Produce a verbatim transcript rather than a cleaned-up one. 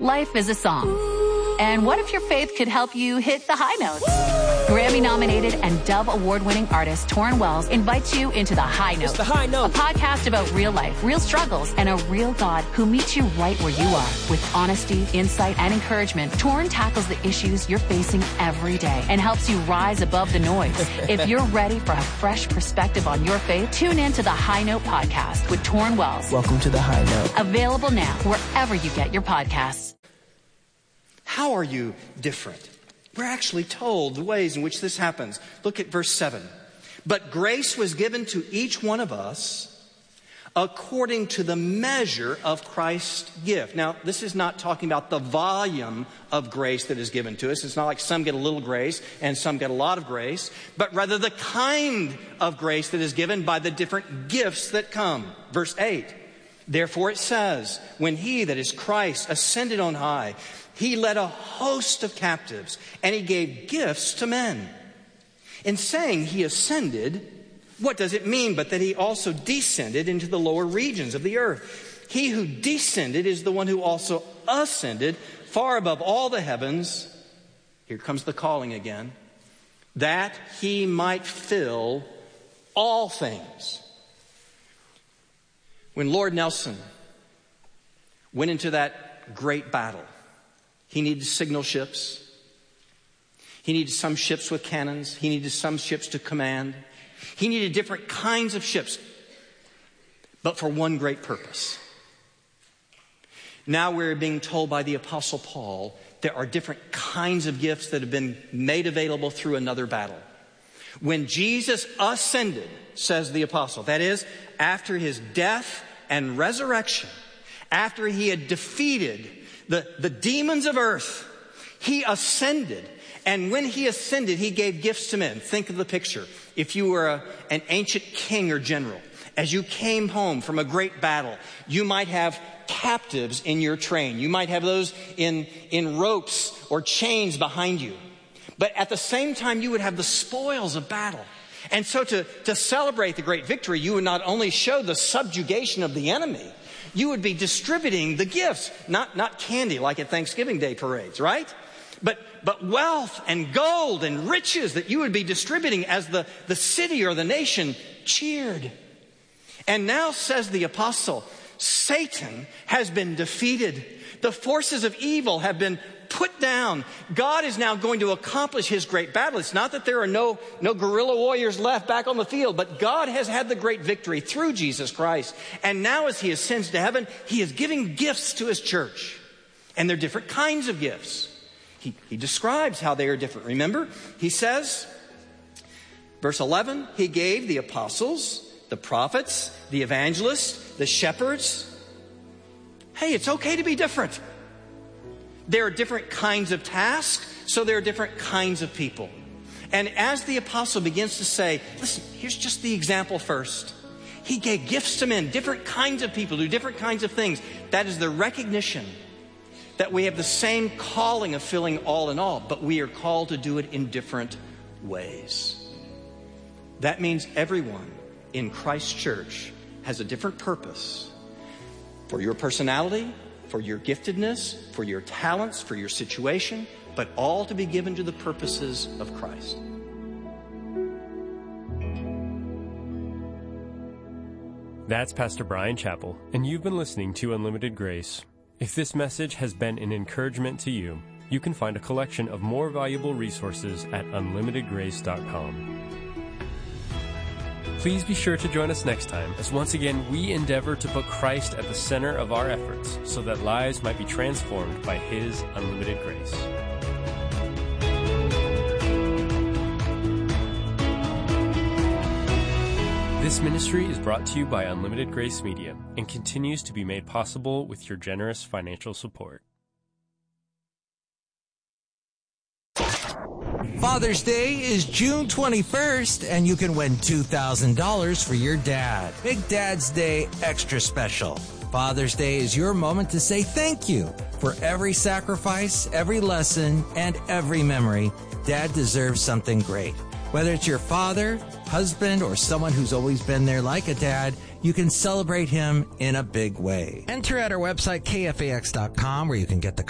Life is a song. And what if your faith could help you hit the high notes? Grammy-nominated and Dove Award-winning artist Torrin Wells invites you into The High Note. It's The High Note. A podcast about real life, real struggles, and a real God who meets you right where you are. With honesty, insight, and encouragement, Torrin tackles the issues you're facing every day and helps you rise above the noise. If you're ready for a fresh perspective on your faith, tune in to The High Note podcast with Torrin Wells. Welcome to The High Note. Available now wherever you get your podcasts. How are you different? We're actually told the ways in which this happens. Look at verse seven. But grace was given to each one of us according to the measure of Christ's gift. Now, this is not talking about the volume of grace that is given to us. It's not like some get a little grace and some get a lot of grace, but rather the kind of grace that is given by the different gifts that come. Verse eight. Therefore it says, when he, that is Christ, ascended on high, he led a host of captives, and he gave gifts to men. In saying he ascended, what does it mean but that he also descended into the lower regions of the earth? He who descended is the one who also ascended far above all the heavens. Here comes the calling again. That he might fill all things. When Lord Nelson went into that great battle, he needed signal ships. He needed some ships with cannons. He needed some ships to command. He needed different kinds of ships, but for one great purpose. Now we're being told by the Apostle Paul there are different kinds of gifts that have been made available through another battle. When Jesus ascended, says the apostle, that is, after his death and resurrection, after he had defeated the, the demons of earth, he ascended. And when he ascended, he gave gifts to men. Think of the picture. If you were a, an ancient king or general, as you came home from a great battle, you might have captives in your train. You might have those in, in ropes or chains behind you. But at the same time, you would have the spoils of battle. And so to, to celebrate the great victory, you would not only show the subjugation of the enemy, you would be distributing the gifts, not, not candy like at Thanksgiving Day parades, right? But, but wealth and gold and riches that you would be distributing as the, the city or the nation cheered. And now, says the apostle, Satan has been defeated. The forces of evil have been put down. God is now going to accomplish his great battle. It's not that there are no, no guerrilla warriors left back on the field, but God has had the great victory through Jesus Christ. And now as he ascends to heaven, he is giving gifts to his church. And they're different kinds of gifts. He, he describes how they are different. Remember, he says, verse eleven, he gave the apostles, the prophets, the evangelists, the shepherds. Hey, it's okay to be different. There are different kinds of tasks, so there are different kinds of people. And as the apostle begins to say, listen, here's just the example first. He gave gifts to men, different kinds of people do different kinds of things. That is the recognition that we have the same calling of filling all in all, but we are called to do it in different ways. That means everyone in Christ's church has a different purpose for your personality, for your giftedness, for your talents, for your situation, but all to be given to the purposes of Christ. That's Pastor Brian Chappell, and you've been listening to Unlimited Grace. If this message has been an encouragement to you, you can find a collection of more valuable resources at unlimited grace dot com. Please be sure to join us next time as once again we endeavor to put Christ at the center of our efforts so that lives might be transformed by his unlimited grace. This ministry is brought to you by Unlimited Grace Media and continues to be made possible with your generous financial support. Father's Day is June twenty-first, and you can win two thousand dollars for your dad. Make Dad's Day extra special. Father's Day is your moment to say thank you for every sacrifice, every lesson, and every memory. Dad deserves something great. Whether it's your father, husband, or someone who's always been there like a dad, you can celebrate him in a big way. Enter at our website, K F A X dot com, where you can get the